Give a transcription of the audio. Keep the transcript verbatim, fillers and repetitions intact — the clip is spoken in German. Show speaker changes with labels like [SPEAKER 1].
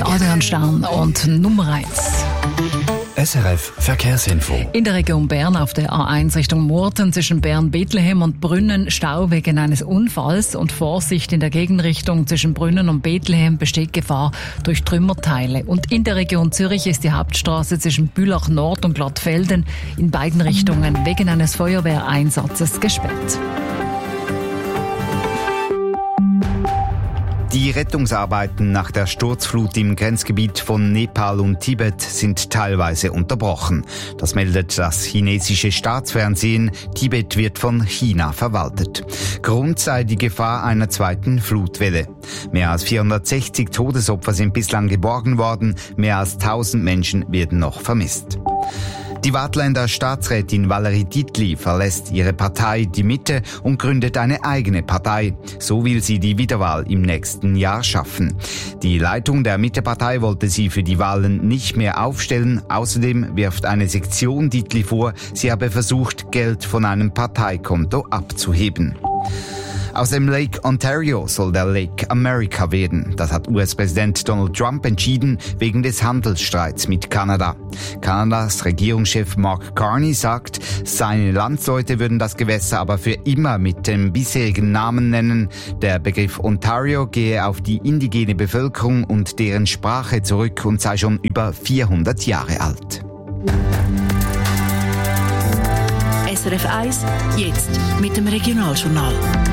[SPEAKER 1] Adrian Stern und Nummer eins.
[SPEAKER 2] S R F Verkehrsinfo.
[SPEAKER 1] In der Region Bern auf der A eins Richtung Murten zwischen Bern-Bethlehem und Brünnen Stau wegen eines Unfalls und Vorsicht in der Gegenrichtung zwischen Brünnen und Bethlehem besteht Gefahr durch Trümmerteile. Und in der Region Zürich ist die Hauptstraße zwischen Bülach Nord und Glattfelden in beiden Richtungen wegen eines Feuerwehreinsatzes gesperrt.
[SPEAKER 3] Die Rettungsarbeiten nach der Sturzflut im Grenzgebiet von Nepal und Tibet sind teilweise unterbrochen. Das meldet das chinesische Staatsfernsehen. Tibet wird von China verwaltet. Grund sei die Gefahr einer zweiten Flutwelle. Mehr als vierhundertsechzig Todesopfer sind bislang geborgen worden. Mehr als tausend Menschen werden noch vermisst. Die Waadtländer Staatsrätin Valerie Dietli verlässt ihre Partei Die Mitte und gründet eine eigene Partei. So will sie die Wiederwahl im nächsten Jahr schaffen. Die Leitung der Mitte-Partei wollte sie für die Wahlen nicht mehr aufstellen. Außerdem wirft eine Sektion Dietli vor, sie habe versucht, Geld von einem Parteikonto abzuheben. Aus dem Lake Ontario soll der Lake America werden. Das hat U S-Präsident Donald Trump entschieden, wegen des Handelsstreits mit Kanada. Kanadas Regierungschef Mark Carney sagt, seine Landsleute würden das Gewässer aber für immer mit dem bisherigen Namen nennen. Der Begriff Ontario gehe auf die indigene Bevölkerung und deren Sprache zurück und sei schon über vierhundert Jahre alt.
[SPEAKER 4] S R F eins, jetzt mit dem Regionaljournal.